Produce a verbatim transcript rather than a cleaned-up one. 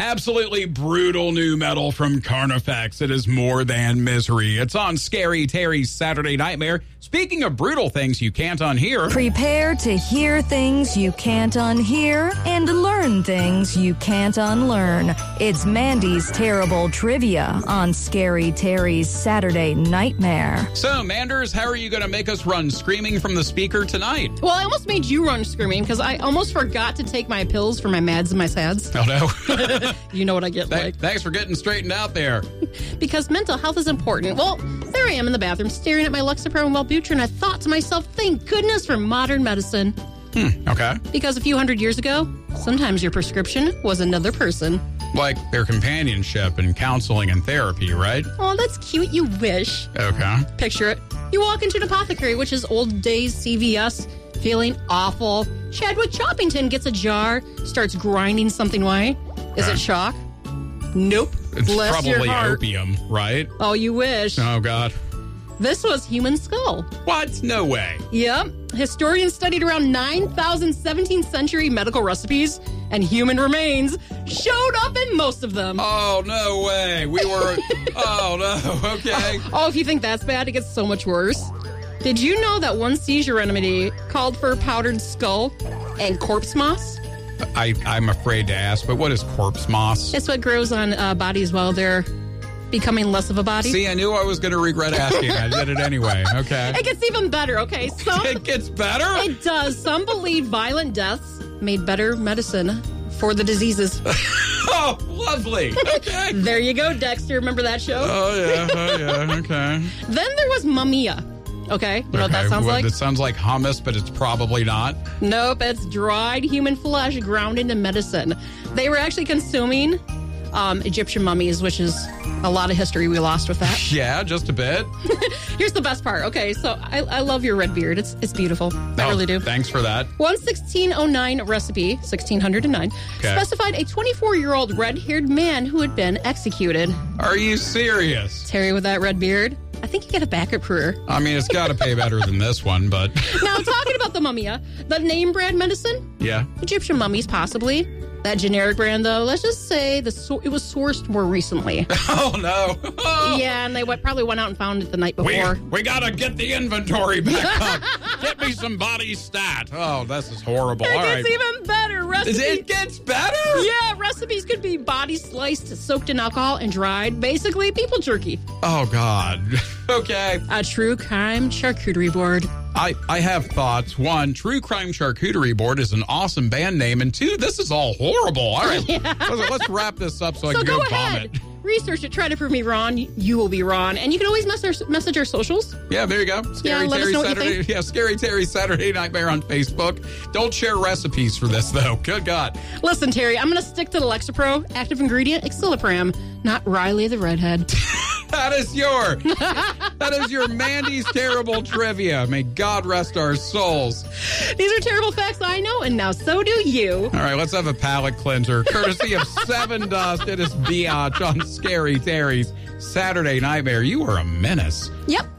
Absolutely brutal new metal from Carnifex. It is More Than Misery. It's on Scary Terry's Saturday Nightmare. Speaking of brutal things you can't unhear. Prepare to hear things you can't unhear and learn things you can't unlearn. It's Mandy's Terrible Trivia on Scary Terry's Saturday Nightmare. So, Manders, how are you going to make us run screaming from the speaker tonight? Well, I almost made you run screaming because I almost forgot to take my pills for my mads and my sads. Oh, no. You know what I get Th- like. Thanks for getting straightened out there. Because mental health is important. Well, there I am in the bathroom staring at my Lexapro and Wellbutrin. I thought to myself, thank goodness for modern medicine. Hmm, okay. Because a few hundred years ago, sometimes your prescription was another person. Like their companionship and counseling and therapy, right? Oh, that's cute. You wish. Okay. Picture it. You walk into an apothecary, which is old days C V S, feeling awful. Chadwick Choppington gets a jar, starts grinding something away. Is Okay. it shock? Nope. It's Bless probably your heart. opium, right? Oh, you wish. Oh, God. This was human skull. What? No way. Yep. Historians studied around nine thousand seventeenth century medical recipes, and human remains showed up in most of them. Oh, no way. We were... oh, no. Okay. Oh, if you think that's bad, it gets so much worse. Did you know that one seizure remedy called for powdered skull and corpse moss? I, I'm afraid to ask, but what is corpse moss? It's what grows on uh, bodies while they're becoming less of a body. See, I knew I was going to regret asking. I did it anyway. Okay. It gets even better, okay? Some, It gets better? it does. Some believe violent deaths made better medicine for the diseases. Oh, lovely. Okay. There you go, Dexter. Remember that show? Oh, yeah. Oh, yeah. Okay. Then there was Mumia. Okay, you know what that Okay, sounds well, like? It sounds like hummus, but it's probably not. Nope, it's dried human flesh ground into medicine. They were actually consuming um, Egyptian mummies, which is a lot of history we lost with that. Yeah, just a bit. Here's the best part. Okay, so I, I love your red beard. It's it's beautiful. I Oh, really do. Thanks for that. One sixteen oh nine recipe, sixteen oh nine, Okay. specified a twenty-four-year-old red-haired man who had been executed. Are you serious? Terry with that red beard, I think you get a backup career. I mean, it's got to pay better than this one, but Now, talking about the Mumia, the name brand medicine, yeah. Egyptian mummies possibly. That generic brand, though, let's just say the so- it was sourced more recently. Oh, no. Oh. Yeah, and they went, probably went out and found it the night We, before. we got to get the inventory back up. Get me some body stat. Oh, this is horrible. It All gets right. even better. Recipes. It gets better? Yeah, recipes could be body sliced, soaked in alcohol, and dried. Basically, people jerky. Oh, God. Okay. A true crime charcuterie board. I, I have thoughts. One, True Crime Charcuterie Board is an awesome band name. And two, this is all horrible. All right. let's, let's wrap this up so, I So can go go, ahead. vomit. Research it. Try to prove me wrong. You will be wrong. And you can always message, message our socials. Yeah, there you go. Scary let us Terry know what you Saturday. think. Yeah, Scary Terry Saturday Nightmare on Facebook. Don't share recipes for this, though. Good God. Listen, Terry, I'm going to stick to the Lexapro, active ingredient, Exilipram, not Riley the Redhead. That is your that is your Mandy's Terrible Trivia. May God rest our souls. These are terrible facts I know, and now so do you. All right, let's have a palate cleanser. Courtesy of Seven Dust. It is Biatch on Scary Terry's Saturday Nightmare. You are a menace. Yep.